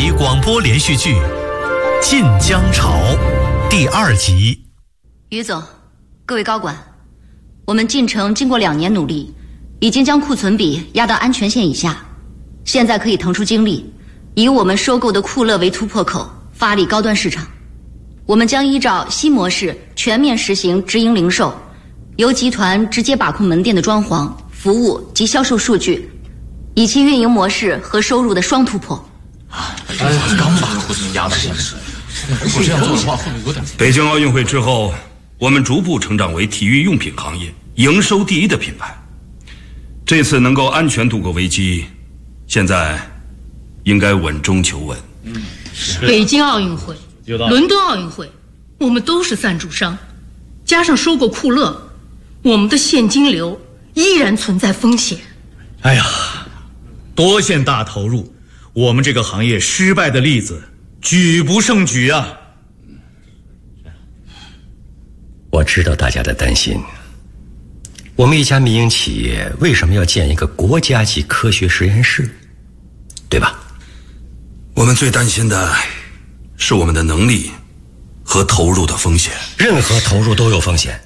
体广播连续剧《晋江潮》第2集。 于总，各位高管，我们晋城经过2年努力，已经将库存比压到安全线以下，现在可以腾出精力，以我们收购的库乐为突破口，发力高端市场。我们将依照新模式全面实行直营零售，由集团直接把控门店的装潢、服务及销售数据，以其运营模式和收入的双突破。 刚把库存压到现实，我这样做的话会不会有点？ 北京奥运会之后，我们逐步成长为体育用品行业营收第一的品牌。这次能够安全度过危机，现在应该稳中求稳。 北京奥运会、伦敦奥运会，我们都是赞助商，加上收购库乐，我们的现金流依然存在风险。 哎呀，多线大投入，我们这个行业失败的例子举不胜举啊！ 我知道大家的担心，我们一家民营企业为什么要建一个国家级科学实验室，对吧？ 我们最担心的是我们的能力和投入的风险。 任何投入都有风险，